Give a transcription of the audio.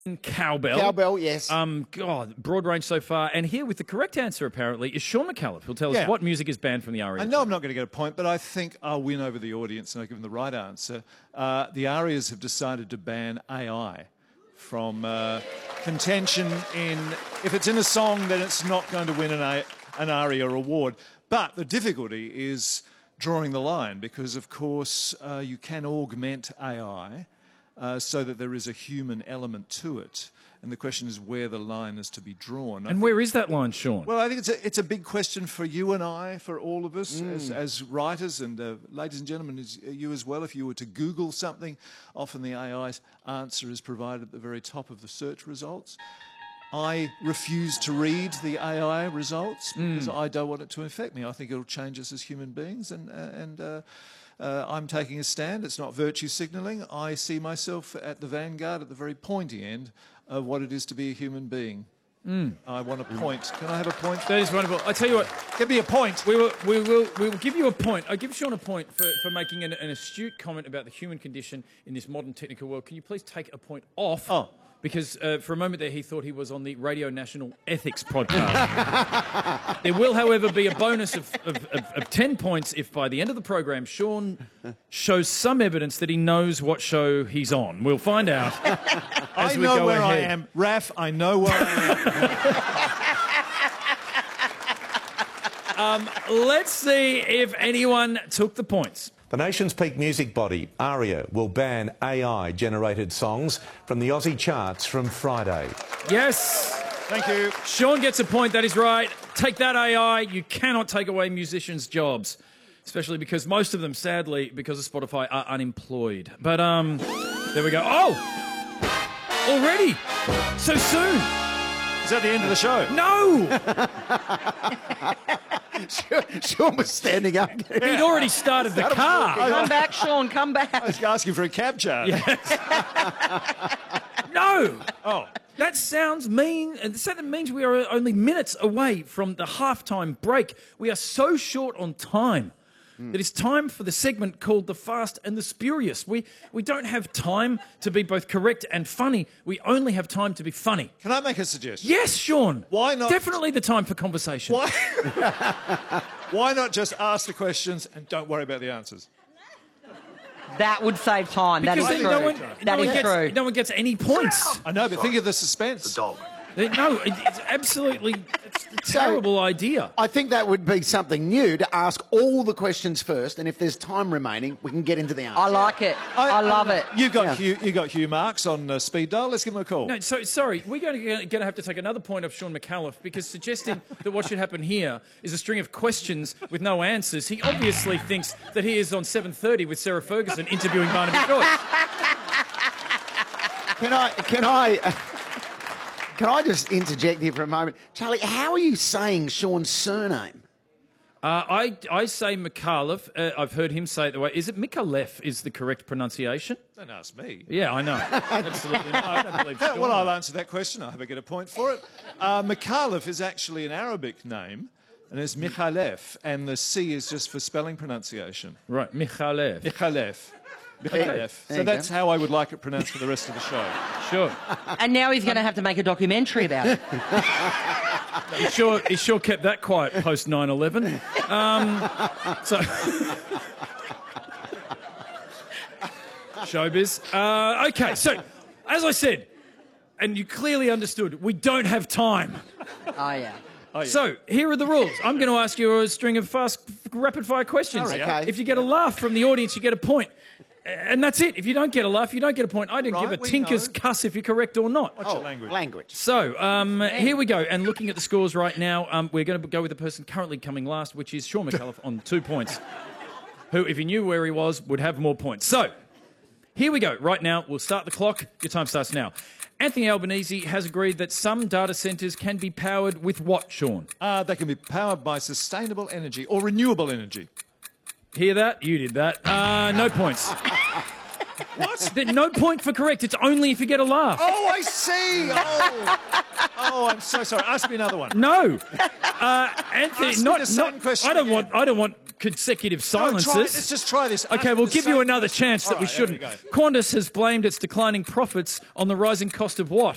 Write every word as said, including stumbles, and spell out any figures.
Cowbell. Cowbell, yes. Um, God, broad range so far. And here with the correct answer, apparently, is Sean McAuliffe, who'll tell us Yeah. what music is banned from the ARIA. I know I'm not going to get a point, but I think I'll win over the audience and I'll give them the right answer. Uh, the ARIAs have decided to ban A I from uh, contention in... If it's in a song, then it's not going to win an, a, an ARIA award. But the difficulty is drawing the line because, of course, uh, you can augment A I uh, so that there is a human element to it. And the question is where the line is to be drawn. And where is that line, Sean? Well, I think it's a, it's a big question for you and I, for all of us Mm. as, as writers, and uh, ladies and gentlemen, as you as well. If you were to Google something, often the A I's answer is provided at the very top of the search results. I refuse to read the A I results because Mm. I don't want it to affect me. I think it'll change us as human beings, and, uh, and uh, uh, I'm taking a stand. It's not virtue signalling. I see myself at the vanguard, at the very pointy end of what it is to be a human being. Mm. I want a point. Can I have a point? That is wonderful. I tell you what, give me a point. We will, we will, we will give you a point. I give Sean a point for, for making an, an astute comment about the human condition in this modern technical world. Can you please take a point off? Oh. Because uh, for a moment there, he thought he was on the Radio National Ethics podcast. There will, however, be a bonus of, of, of, of ten points if by the end of the program, Sean shows some evidence that he knows what show he's on. We'll find out as I we know go where ahead. I am. Raf, I know where I am. Um, let's see if anyone took the points. The nation's peak music body, ARIA, will ban A I-generated songs from the Aussie charts from Friday. Yes. Thank you. Sean gets a point, that is right. Take that, A I. You cannot take away musicians' jobs, especially because most of them, sadly, because of Spotify, are unemployed. But, um, there we go. Oh! Already? So soon? Is that the end of the show? No! Sean was standing up. He'd already started the car. Come back, Sean, come back. I was asking for a cab charge. No! Oh. That sounds mean. And so that means we are only minutes away from the halftime break. We are so short on time that it's time for the segment called The Fast and the Spurious. We, we don't have time to be both correct and funny. We only have time to be funny. Can I make a suggestion? Yes, Sean. Why not? Definitely the time for conversation. Why? Why not just ask the questions and don't worry about the answers? That would save time. Because that is then true. no one, that no one is gets, true. no one gets any points. I know, but think of the suspense. The dog. No, it- it's absolutely it's a terrible idea. I think that would be something new to ask all the questions first, and if there's time remaining, we can get into the answer. I like it. I, love it. You got Yeah. Hugh. You got Hugh Marks on uh, speed dial. Let's give him a call. No, so sorry, we're going to, going to have to take another point off Sean McAuliffe because suggesting that what should happen here is a string of questions with no answers. He obviously thinks that he is on seven thirty with Sarah Ferguson interviewing Barnaby Joyce. Can I? Can I? Can I just interject here for a moment, Charlie? How are you saying Sean's surname? Uh, I, I say McAuliffe. Uh, I've heard him say it the way. Is it McAuliffe is the correct pronunciation? Don't ask me. Yeah, I know. Absolutely not. I don't believe Yeah, Sean. well, I'll answer that question. I hope I get a point for it. Uh, McAuliffe is actually an Arabic name, and it's Mikhalef, and the C is just for spelling pronunciation. Right, Mikhailov. Mikhalef. Mikhalef. There So you that's go. how I would like it pronounced for the rest of the show. Sure. And now he's going to have to make a documentary about it. He sure, he sure kept that quiet post nine eleven. Um, so... Showbiz. Uh, okay, so, as I said, and you clearly understood, we don't have time. Oh, yeah. Oh, yeah. So, here are the rules. I'm going to ask you a string of fast, rapid-fire questions. All right, okay. If you get a laugh from the audience, you get a point. And that's it. If you don't get a laugh, you don't get a point. I didn't Right, give a we tinker's know. cuss if you're correct or not. What's Oh, your language? language. So, um, here we go. And looking at the scores right now, um, we're going to go with the person currently coming last, which is Sean McAuliffe on two points, who, if he knew where he was, would have more points. So, here we go. Right now, we'll start the clock. Your time starts now. Anthony Albanese has agreed that some data centres can be powered with what, Sean? Uh, they can be powered by sustainable energy or renewable energy. Hear that? You did that. Uh, no points. What? No point for correct. It's only if you get a laugh. Oh, I see. Oh, oh I'm so sorry. Ask me another one. No. Uh, Anthony, Ask me not, the same not, question I don't again. want. I don't want consecutive No, silences. try, let's just try this. Ask Okay, me we'll the give you same another question. chance that All we right, there shouldn't. go. Qantas has blamed its declining profits on the rising cost of what?